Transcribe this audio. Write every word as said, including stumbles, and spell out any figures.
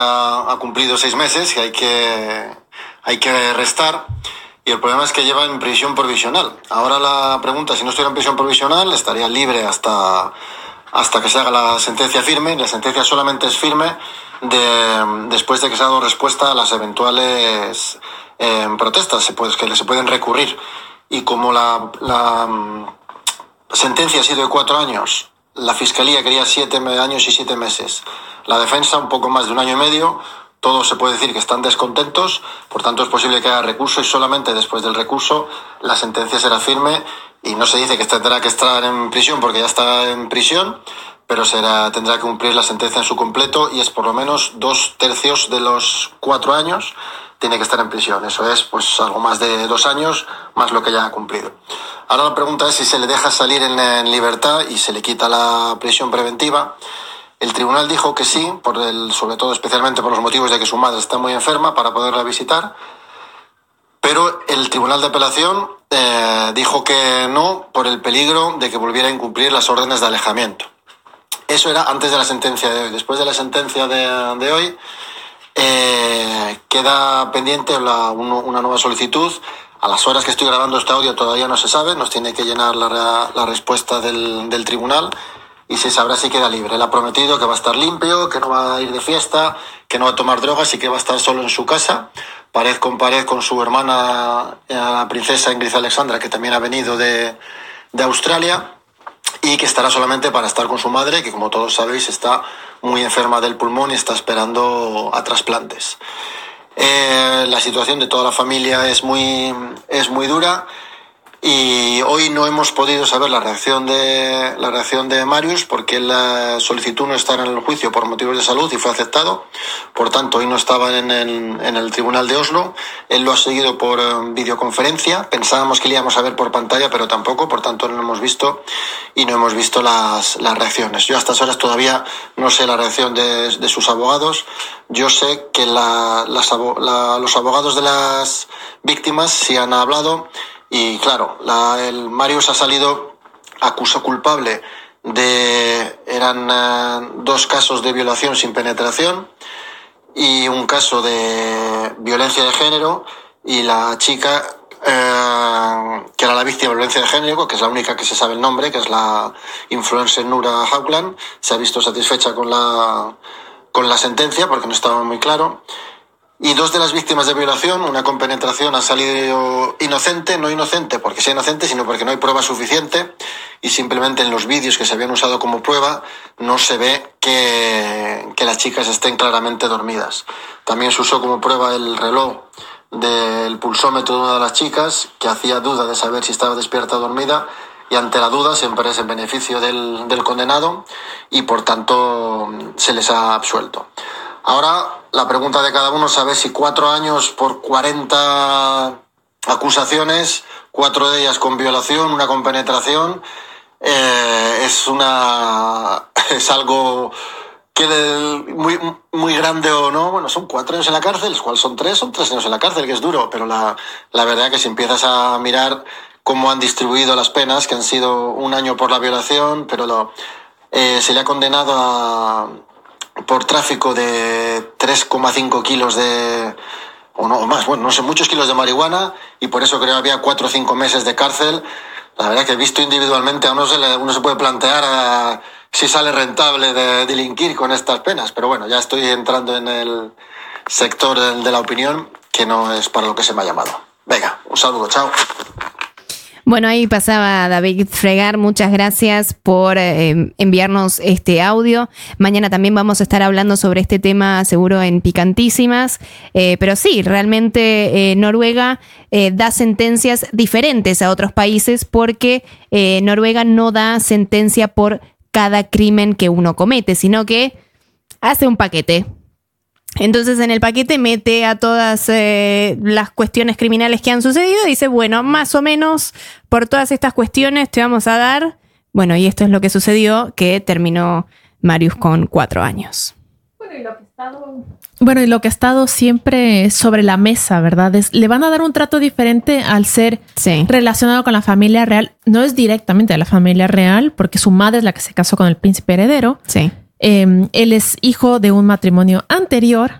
ha, ha cumplido seis meses y hay que, hay que restar. Y el problema es que lleva en prisión provisional. Ahora la pregunta, si no estuviera en prisión provisional, estaría libre hasta, hasta que se haga la sentencia firme. La sentencia solamente es firme de, después de que se ha dado respuesta a las eventuales eh, protestas se puede, que se pueden recurrir. Y como la, la sentencia ha sido de cuatro años, la Fiscalía quería siete años y siete meses. La defensa un poco más de un año y medio. Todos se puede decir que están descontentos, por tanto es posible que haya recurso y solamente después del recurso la sentencia será firme y no se dice que tendrá que estar en prisión porque ya está en prisión, pero será, tendrá que cumplir la sentencia en su completo y es por lo menos dos tercios de los cuatro años tiene que estar en prisión. Eso es pues algo más de dos años más lo que ya ha cumplido. Ahora la pregunta es si se le deja salir en, en libertad y se le quita la prisión preventiva. El tribunal dijo que sí, por el, sobre todo especialmente por los motivos de que su madre está muy enferma para poderla visitar, pero el tribunal de apelación eh, dijo que no por el peligro de que volviera a incumplir las órdenes de alejamiento. Eso era antes de la sentencia de hoy. Después de la sentencia de, de hoy eh, queda pendiente la, uno, una nueva solicitud. A las horas que estoy grabando este audio todavía no se sabe, nos tiene que llenar la, la respuesta del, del tribunal. Y se sabrá si queda libre. Él ha prometido que va a estar limpio, que no va a ir de fiesta, que no va a tomar drogas y que va a estar solo en su casa, pared con pared con su hermana, la princesa Ingrid Alexandra, que también ha venido de, de Australia, y que estará solamente para estar con su madre, que como todos sabéis está muy enferma del pulmón y está esperando a trasplantes. Eh, la situación de toda la familia es muy, es muy dura. Y hoy no hemos podido saber la reacción de la reacción de Marius porque él solicitó no estar en el juicio por motivos de salud y fue aceptado. Por tanto, hoy no estaba en el, en el tribunal de Oslo. Él lo ha seguido por um, videoconferencia. Pensábamos que le íbamos a ver por pantalla, pero tampoco. Por tanto, no lo hemos visto y no hemos visto las, las reacciones. Yo a estas horas todavía no sé la reacción de, de sus abogados. Yo sé que la, las, la, los abogados de las víctimas sí han hablado. Y claro, la, el Marius ha salido acusado culpable de, eran uh, dos casos de violación sin penetración y un caso de violencia de género y la chica uh, que era la víctima de violencia de género, que es la única que se sabe el nombre, que es la influencer Nura Haugland, se ha visto satisfecha con la, con la sentencia porque no estaba muy claro. Y dos de las víctimas de violación, una con penetración, ha salido inocente, no inocente porque sea inocente, sino porque no hay prueba suficiente y simplemente en los vídeos que se habían usado como prueba no se ve que, que las chicas estén claramente dormidas. También se usó como prueba el reloj del pulsómetro de una de las chicas que hacía duda de saber si estaba despierta o dormida y ante la duda siempre es en beneficio del, del condenado y por tanto se les ha absuelto. Ahora la pregunta de cada uno es saber si cuatro años por cuarenta acusaciones, cuatro de ellas con violación, una con penetración, eh, es una es algo que de, muy muy grande o no. Bueno, son cuatro años en la cárcel, los cuales son tres, son tres años en la cárcel, que es duro, pero la, la verdad que si empiezas a mirar cómo han distribuido las penas, que han sido un año por la violación, pero lo, eh, se le ha condenado a por tráfico de tres coma cinco kilos de, o no, o más, bueno, no sé, muchos kilos de marihuana y por eso creo que había cuatro o cinco meses de cárcel. La verdad que visto individualmente a uno se, le, uno se puede plantear a, si sale rentable de delinquir con estas penas, pero bueno, ya estoy entrando en el sector de, de la opinión que no es para lo que se me ha llamado. Venga, un saludo, chao. Bueno, ahí pasaba David Fregar, muchas gracias por eh, enviarnos este audio. Mañana también vamos a estar hablando sobre este tema seguro en Picantísimas, eh, pero sí, realmente eh, Noruega eh, da sentencias diferentes a otros países porque eh, Noruega no da sentencia por cada crimen que uno comete, sino que hace un paquete. Entonces en el paquete mete a todas eh, las cuestiones criminales que han sucedido y dice, bueno, más o menos por todas estas cuestiones te vamos a dar, bueno, y esto es lo que sucedió, que terminó Marius con cuatro años. Bueno, y lo que ha estado, bueno, y lo que ha estado siempre sobre la mesa, ¿verdad? Es, le van a dar un trato diferente al ser sí. relacionado con la familia real. No es directamente a la familia real, porque su madre es la que se casó con el príncipe heredero. Sí. Eh, él es hijo de un matrimonio anterior